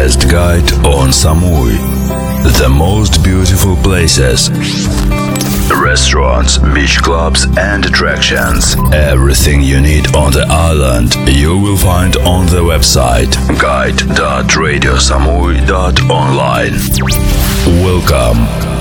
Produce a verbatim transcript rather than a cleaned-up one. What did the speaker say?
Best guide on Samui. The most beautiful places, restaurants, beach clubs and attractions. Everything you need on the island you will find on the website guide dot radio samui dot online. Welcome.